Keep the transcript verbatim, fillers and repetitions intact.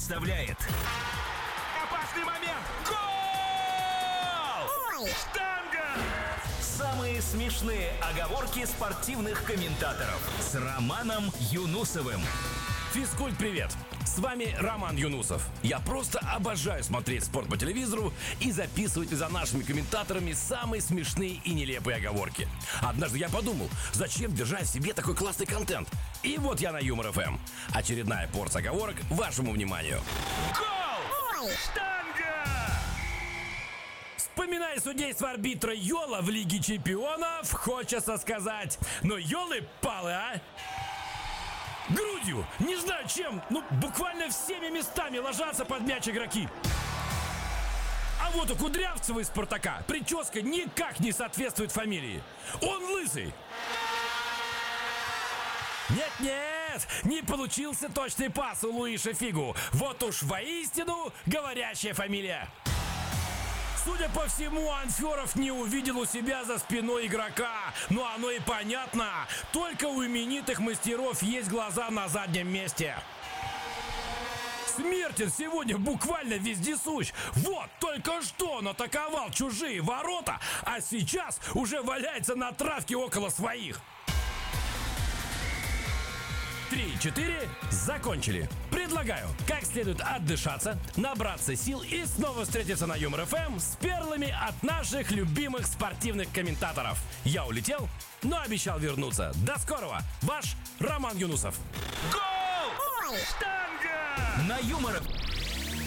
представляет опасный момент. Гол! Штанга! Самые смешные оговорки спортивных комментаторов с Романом Юнусовым. Физкульт-привет! С вами Роман Юнусов. Я просто обожаю смотреть спорт по телевизору и записывать за нашими комментаторами самые смешные и нелепые оговорки. Однажды я подумал, зачем держать в себе такой классный контент? И вот я на Юмор ФМ. Очередная порция оговорок вашему вниманию. Гол! Штанга! Вспоминая судейство арбитра Йола в Лиге Чемпионов, хочется сказать, ну ёлы-палы, а? Грудью, не знаю чем, ну буквально всеми местами ложатся под мяч игроки. А вот у Кудрявцева из «Спартака» прическа никак не соответствует фамилии. Он лысый. Нет-нет, не получился точный пас у Луиша Фигу. Вот уж воистину говорящая фамилия. Судя по всему, Анферов не увидел у себя за спиной игрока. Ну оно и понятно. Только у именитых мастеров есть глаза на заднем месте. Смертин сегодня буквально вездесущ. Вот, только что он атаковал чужие ворота, а сейчас уже валяется на травке около своих. Три-четыре, закончили. Предлагаю, как следует отдышаться, набраться сил и снова встретиться на Юмор ФМ с перлами от наших любимых спортивных комментаторов. Я улетел, но обещал вернуться. До скорого. Ваш Роман Юнусов. Гол! Штанга! На Юмор ФМ.